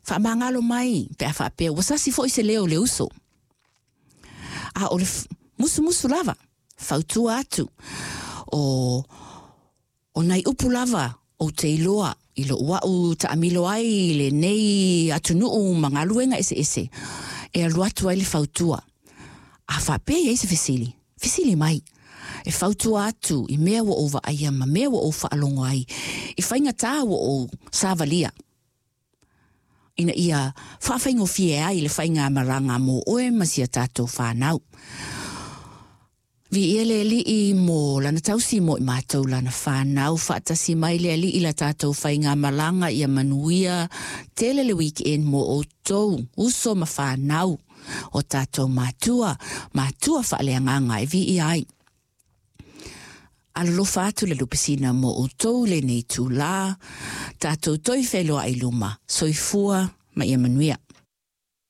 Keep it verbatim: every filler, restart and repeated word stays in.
whaamangalo mai, pe a whaapea, wasasi fo i se leo le uso. A o le musu musu lava, whautua atu, o, o nei upu lava, o te iloa, ilo wau ta amilo ai, le nei atunuu mangaluenga ese ese, e aluatu ai le whautua. A whaapea i se fisili, fisili mai. E whautua atu, i mea wa ova aia, ma mea wa o whaalongo ai, i whainga tā wa o sāvalia. Ina ia whawhaingo fie ai le whainga maranga mo oe masia tātou whanau. Vi ia le li i mo lana tausi mo i mātou lana whanau, whaatasi mai le li i la tātou whainga maranga ia manuia tele le weekend mo o tau, uso ma whanau o tātou mātua, mātua whaaleanganga e vi i ai. Alofa atu le lupesina mo o tau le nei tū la, tātou toi wheloa i luma, soifua ma ia manuia.